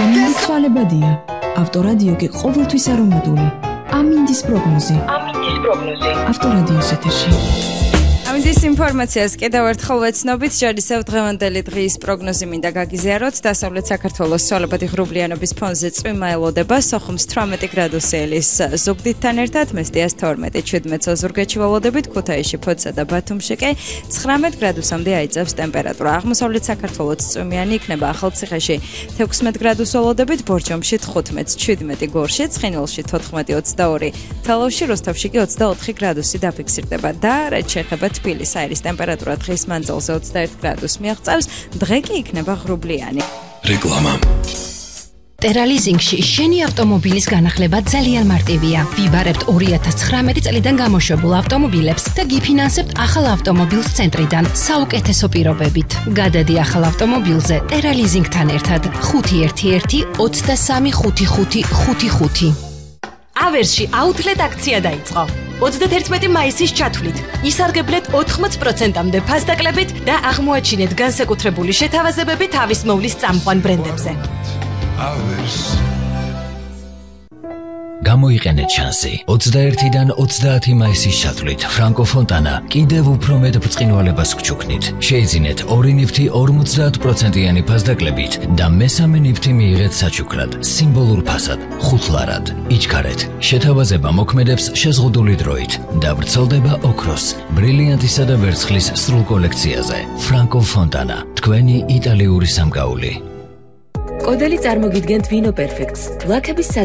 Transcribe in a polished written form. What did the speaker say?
ამინდი ცვალებადია. ავტორადიო კი ყოველთვის არომატული. ამინდის პროგნოზი. ავტორადიოს ეთერში. ამინდის ინფორმაციას კიდევ ერთხელ ვეცნობით, ჯერისევ დღევანდელი დღის პროგნოზი მინდა გაგიზიაროთ. დასავლეთ საქართველოს ცვალებადი ღრუბლიანობის ფონზე წვიმა ელოდება, სოხუმს 18 გრადუსი ელის ზუგდიდთან ერთად, მესტიას 12-17 ოზურგეთში ველოდებით, ქუთაისში, ფოთსა და ბათუმში კი 19 გრადუსამდე აიწევს ტემპერატურა. აღმოსავლეთ საქართველოს წვიმიანი იქნება, ახალციხეში 16 გრადუს ველოდებით, ბორჯომში 15-17 გორში, ცხინვალში 14-22, თელავში, როსტოვში კი 24 გრადუსი დაფიქსირდება და რაც შეეხება თბილისის აირის ტემპერატურა დღის მანძილზე 21 გრადუსს მიაღწევს, დღე კი იქნება ღრუბლიანი. რეკლამა. ტერალიზინგში შენი ავტომობილის განახლება ძალიან მარტივია. ვიბარებთ 2019 წლიდან გამოშვებულ ავტომობილებს და გიფინანსებთ ახალ ავტომობილს ცენტრიდან საუკეთესო პირობებით. გადადი ახალ ავტომობილზე ტერალიზინგთან ერთად 511 23 5555. ავერსში აუთლეტ აქცია დაიწყო. 31 მაისის ჩათვლით ისარგებლეთ 80%-მდე ფასდაკლებით და აღმოაჩინეთ განსაკუთრებული შეთავაზებები თავის მოვლის წამყვან ბრენდებზე. გამოიყენეთ შანსი. 21-დან 30 მაისის ჩათვლით ფრანკო ფონტანა კიდევ უფრო მეტ ბრწყინვალებას გჩუქნით. შეიძინეთ 2 ნივთი 50%-იანი ფასდაკლებით და მესამე ნივთი მიიღეთ საჩუქრად, სიმბოლურ ფასად, ხუთლარად. იჩქარეთ. შეთავაზება მოქმედებს შეზღუდული დროით და ვრცელდება ოქროს, ბრილიანტისა და ვერცხლის სრულ კოლექციაზე. ფრანკო ფონტანა, თქვენი იტალიური სამგაული. კოდელი წარმოგიდგენთ ვინო პერფექტს. ლაქების